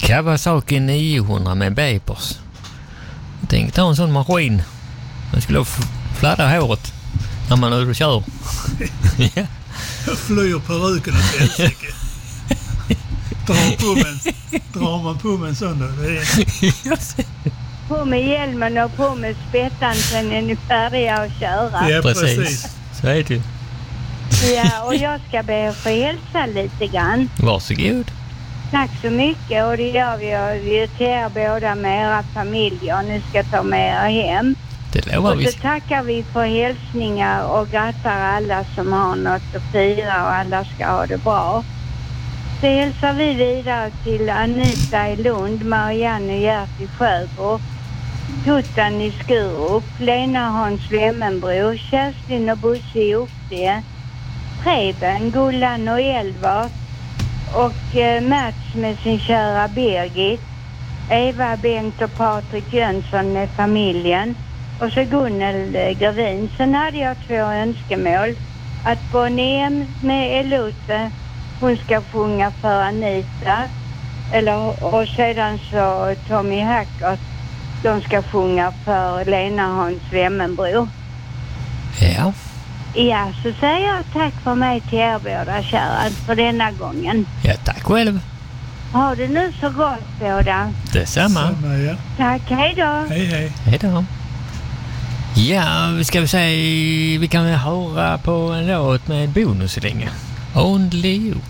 Kawasaki 900 med Vapors. Jag tänkte ta en sån maskin. Man skulle fladda håret när man är ute och kör. Ja. Jag flyr peruken och helsike. Drar man på med en sån då? Det är... På med hjälmen och på med spettan, sen är ni färdiga att köra. Ja, Precis. Så är det. Ja, och jag ska be att få hälsa lite grann. Varsågod. Tack så mycket, och det gör vi till er båda med era familjer. Ni ska ta med er hem. Det lovar vi. Och så tackar vi för hälsningar och grattar alla som har något att fira, och alla ska ha det bra. Så hälsar vi vidare till Anita i Lund, Marianne och Gert i Sjöbo, Tuttan i Skurup, Lena Hans Vemmenbro, Kerstin och Bosse i Oxie, Preben, Gullan och Elvart, och Mats med sin kära Birgit, Eva, Bengt och Patrik Jönsson med familjen, och så Gunnel Gravin. Sen hade jag 2 önskemål. Att Bonnie med Elote, hon ska sjunga för Anita, och sedan så Tommy Hackert, de ska sjunga för Lena Hans Vemmenbro. Ja. Ja, så säger jag tack för mig till er båda, kära, för denna gången. Ja, tack själv. Ha det nu så gott båda. Detsamma. Samma, ja. Tack, hej då. Hej, hej. Hej då. Ja, ska vi säga, vi kan höra på en låt med bonus länge. Only You.